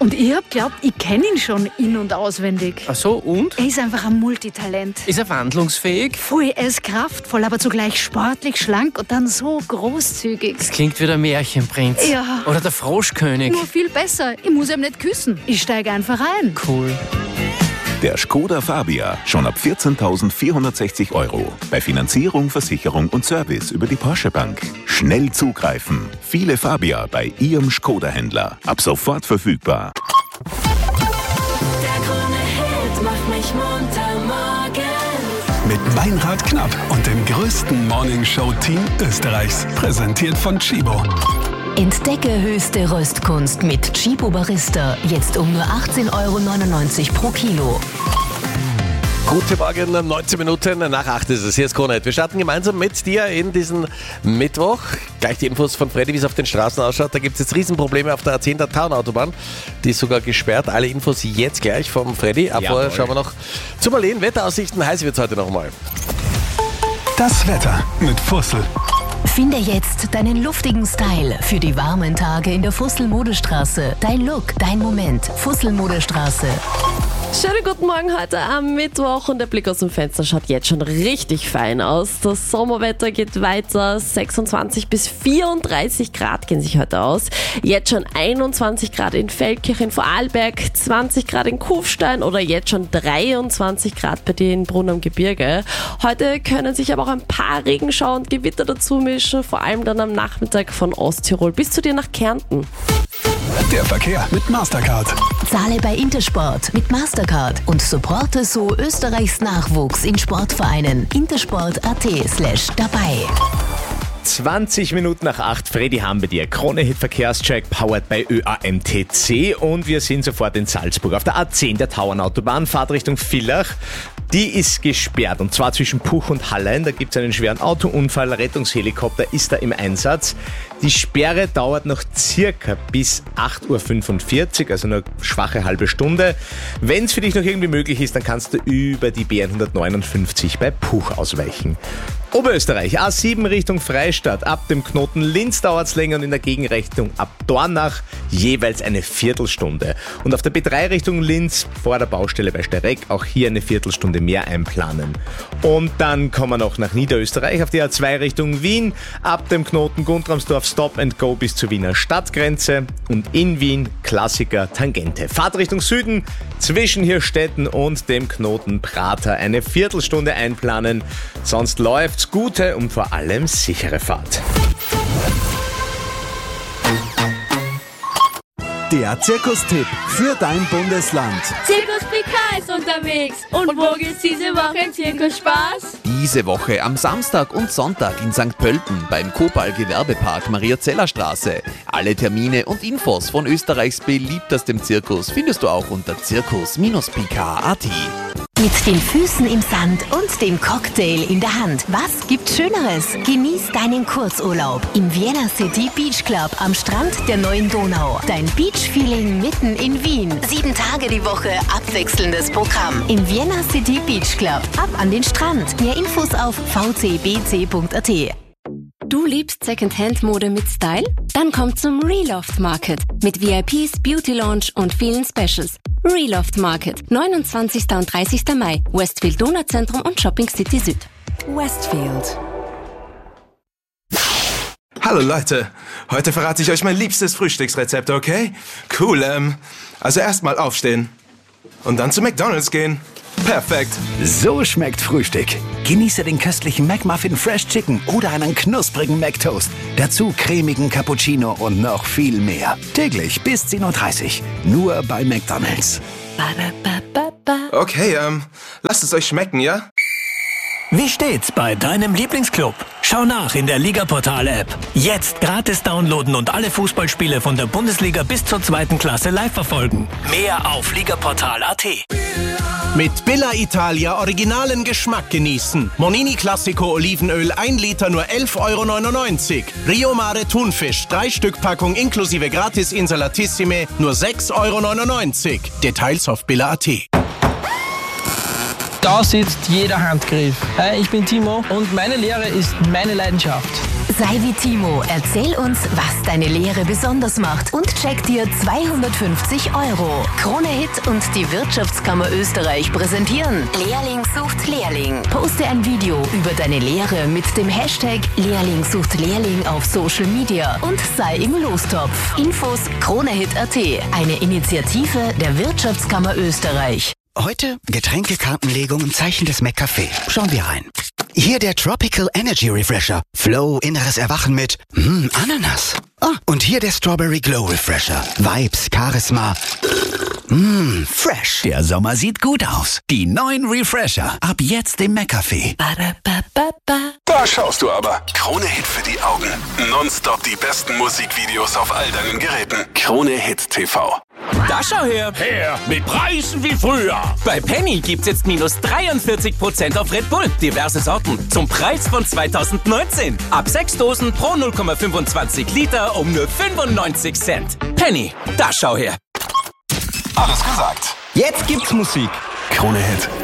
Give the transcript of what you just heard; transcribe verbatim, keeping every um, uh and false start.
Und ich hab geglaubt, ich kenne ihn schon in- und auswendig. Ach so, und? Er ist einfach ein Multitalent. Ist er wandlungsfähig? Voll, er ist kraftvoll, aber zugleich sportlich, schlank und dann so großzügig. Das klingt wie der Märchenprinz. Ja. Oder der Froschkönig. Nur viel besser. Ich muss ihm nicht küssen. Ich steige einfach ein. Cool. Der Skoda Fabia, schon ab vierzehntausendvierhundertsechzig Euro. Bei Finanzierung, Versicherung und Service über die Porsche Bank. Schnell zugreifen. Viele Fabia bei Ihrem Skoda-Händler. Ab sofort verfügbar. Der Krone-Hit macht mich munter morgens. Mit Meinrad Knapp und dem größten Morningshow-Team Österreichs. Präsentiert von Chibo. Entdecke höchste Röstkunst mit Chibo Barista. Jetzt um nur achtzehn Euro neunundneunzig pro Kilo. Guten Morgen, neunzehn Minuten nach acht ist es. Hier ist Krone. Wir starten gemeinsam mit dir in diesen Mittwoch. Gleich die Infos von Freddy, wie es auf den Straßen ausschaut. Da gibt es jetzt Riesenprobleme auf der A zehn, der Taunautobahn. Die ist sogar gesperrt. Alle Infos jetzt gleich vom Freddy. Aber vorher schauen wir noch zu Marleen. Wetteraussichten, heiß wird es heute nochmal. Das Wetter mit Fussel. Finde jetzt deinen luftigen Style für die warmen Tage in der Fussel-Modestraße. Dein Look, dein Moment. Fussel-Modestraße. Schönen guten Morgen heute am Mittwoch und der Blick aus dem Fenster schaut jetzt schon richtig fein aus. Das Sommerwetter geht weiter, sechsundzwanzig bis vierunddreißig Grad gehen sich heute aus. Jetzt schon einundzwanzig Grad in Feldkirch, in Vorarlberg, zwanzig Grad in Kufstein oder jetzt schon dreiundzwanzig Grad bei dir in Brunn am Gebirge. Heute können sich aber auch ein paar Regenschauer und Gewitter dazu mischen, vor allem dann am Nachmittag von Osttirol bis zu dir nach Kärnten. Der Verkehr mit Mastercard. Zahle bei Intersport mit Mastercard und supporte so Österreichs Nachwuchs in Sportvereinen. intersport.at slash dabei. zwanzig Minuten nach acht, Freddy haben wir dir. Krone-Hit Verkehrscheck, powered by Ö A M T C und wir sind sofort in Salzburg. Auf der A zehn, der Tauernautobahn, Fahrt Richtung Villach. Die ist gesperrt und zwar zwischen Puch und Hallein. Da gibt es einen schweren Autounfall, Rettungshelikopter ist da im Einsatz. Die Sperre dauert noch circa bis acht Uhr fünfundvierzig, also eine schwache halbe Stunde. Wenn es für dich noch irgendwie möglich ist, dann kannst du über die B hundertneunundfünfzig bei Puch ausweichen. Oberösterreich, A sieben Richtung Freistadt, ab dem Knoten Linz dauert es länger und in der Gegenrichtung ab Dornach jeweils eine Viertelstunde. Und auf der B drei Richtung Linz vor der Baustelle bei Steyrek auch hier eine Viertelstunde mehr einplanen. Und dann kommen wir noch nach Niederösterreich auf die A zwei Richtung Wien, ab dem Knoten Guntramsdorf Stop and Go bis zur Wiener Stadtgrenze und in Wien Klassiker Tangente. Fahrt Richtung Süden zwischen Hirstetten und dem Knoten Prater eine Viertelstunde einplanen, sonst läuft's. Gute und vor allem sichere Fahrt. Der Zirkustipp für dein Bundesland. Zirkus Pika ist unterwegs. Und wo geht's diese Woche in Zirkusspaß? Diese Woche am Samstag und Sonntag in Sankt Pölten beim Kopal Gewerbepark Maria-Zeller-Straße. Alle Termine und Infos von Österreichs beliebtestem Zirkus findest du auch unter zirkus pika punkt at. Mit den Füßen im Sand und dem Cocktail in der Hand. Was gibt's Schöneres? Genieß deinen Kurzurlaub im Vienna City Beach Club am Strand der neuen Donau. Dein Beach-Feeling mitten in Wien. Sieben Tage die Woche abwechselndes Programm. Im Vienna City Beach Club. Ab an den Strand. Mehr Infos auf v c b c punkt a t. Du liebst Secondhand-Mode mit Style? Dann komm zum Reloft Market mit V I Ps, Beauty Lounge und vielen Specials. Reloft Market, neunundzwanzigsten und dreißigsten Mai, Westfield Donauzentrum und Shopping City Süd. Westfield. Hallo Leute, heute verrate ich euch mein liebstes Frühstücksrezept, okay? Cool, ähm, also erstmal aufstehen und dann zu McDonald's gehen. Perfekt. So schmeckt Frühstück. Genieße den köstlichen McMuffin Fresh Chicken oder einen knusprigen McToast. Dazu cremigen Cappuccino und noch viel mehr. Täglich bis zehn Uhr dreißig. Nur bei McDonald's. Okay, ähm, lasst es euch schmecken, ja? Wie steht's bei deinem Lieblingsclub? Schau nach in der Liga-Portal-App. Jetzt gratis downloaden und alle Fußballspiele von der Bundesliga bis zur zweiten Klasse live verfolgen. Mehr auf ligaportal punkt at. Mit Billa Italia originalen Geschmack genießen. Monini Classico Olivenöl ein Liter nur elf Euro neunundneunzig. Rio Mare Thunfisch drei Stück Packung inklusive Gratis Insalatissime nur sechs Euro neunundneunzig. Details auf billa punkt at. Da sitzt jeder Handgriff. Hi, ich bin Timo und meine Lehre ist meine Leidenschaft. Sei wie Timo, erzähl uns, was deine Lehre besonders macht und check dir zweihundertfünfzig Euro. Krone Hit und die Wirtschaftskammer Österreich präsentieren Lehrling sucht Lehrling. Poste ein Video über deine Lehre mit dem Hashtag Lehrling sucht Lehrling auf Social Media und sei im Lostopf. Infos kronehit punkt at, eine Initiative der Wirtschaftskammer Österreich. Heute Getränkekartenlegung im Zeichen des McCafé. Schauen wir rein. Hier der Tropical Energy Refresher. Flow, inneres Erwachen mit mm, Ananas. Ah, und hier der Strawberry Glow Refresher. Vibes, Charisma. Mmm, fresh. Der Sommer sieht gut aus. Die neuen Refresher. Ab jetzt im McCafé. Da schaust du aber. Krone Hit für die Augen. Nonstop die besten Musikvideos auf all deinen Geräten. Krone Hit T V. Da schau her. Her, mit Preisen wie früher. Bei Penny gibt's jetzt minus dreiundvierzig Prozent auf Red Bull. Diverse Sorten. Zum Preis von zweitausendneunzehn. Ab sechs Dosen pro null Komma fünfundzwanzig Liter um nur fünfundneunzig Cent. Penny, da schau her. Alles gesagt. Jetzt gibt's Musik. Krone Hit.